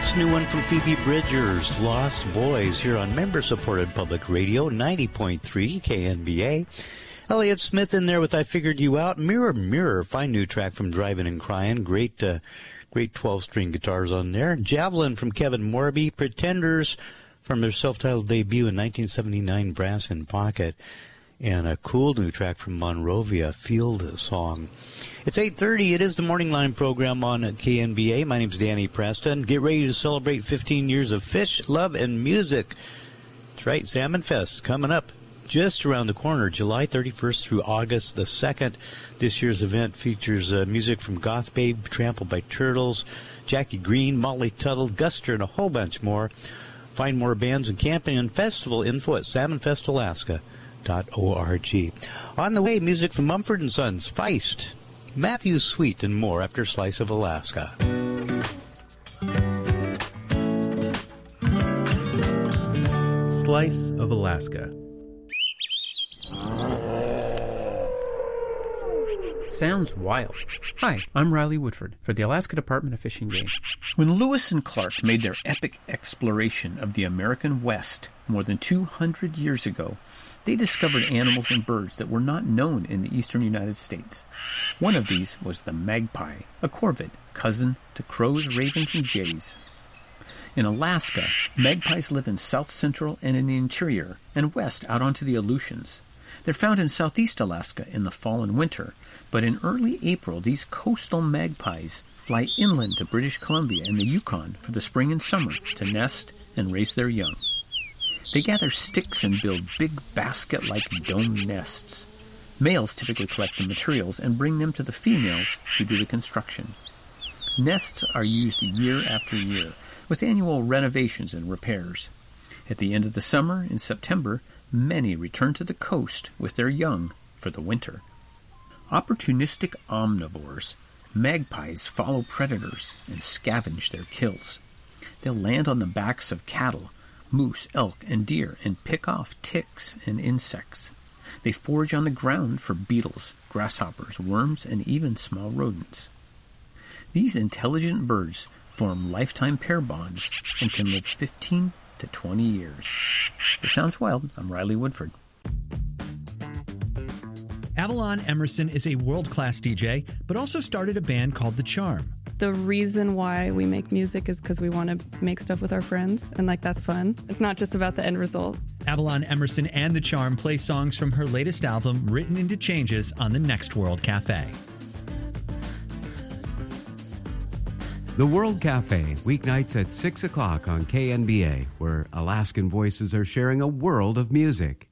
This new one from Phoebe Bridgers, Lost Boys, here on member-supported public radio, 90.3 KNBA. Elliott Smith in there with I Figured You Out. Mirror, Mirror, fine new track from Drivin' and Cryin'. Great 12-string guitars on there. Javelin from Kevin Morby. Pretenders from their self-titled debut in 1979, Brass in Pocket. And a cool new track from Monrovia, Field Song. It's 8:30. It is the Morning Line program on KNBA. My name's Danny Preston. Get ready to celebrate 15 years of fish, love, and music. That's right, Salmon Fest coming up just around the corner, July 31st through August the 2nd. This year's event features music from Goth Babe, Trampled by Turtles, Jackie Green, Molly Tuttle, Guster, and a whole bunch more. Find more bands and camping and festival info at salmonfestalaska.org. On the way, music from Mumford & Sons, Feist, Matthew Sweet, and more after Slice of Alaska. Slice of Alaska. Sounds wild. Hi, I'm Riley Woodford for the Alaska Department of Fish and Game. When Lewis and Clark made their epic exploration of the American West more than 200 years ago, they discovered animals and birds that were not known in the eastern United States. One of these was the magpie, a corvid, cousin to crows, ravens, and jays. In Alaska, magpies live in south-central and in the interior, and west out onto the Aleutians. They're found in southeast Alaska in the fall and winter, but in early April, these coastal magpies fly inland to British Columbia and the Yukon for the spring and summer to nest and raise their young. They gather sticks and build big basket-like dome nests. Males typically collect the materials and bring them to the females who do the construction. Nests are used year after year, with annual renovations and repairs. At the end of the summer, in September, many return to the coast with their young for the winter. Opportunistic omnivores, magpies follow predators and scavenge their kills. They'll land on the backs of cattle, moose, elk, and deer, and pick off ticks and insects. They forage on the ground for beetles, grasshoppers, worms, and even small rodents. These intelligent birds form lifetime pair bonds and can live 15 to 20 years. It sounds wild. I'm Riley Woodford. Avalon Emerson is a world-class DJ, but also started a band called The Charm. The reason why we make music is because we want to make stuff with our friends, and that's fun. It's not just about the end result. Avalon Emerson and The Charm play songs from her latest album, Written into Changes, on the Next World Cafe. The World Cafe, weeknights at 6 o'clock on KNBA, where Alaskan voices are sharing a world of music.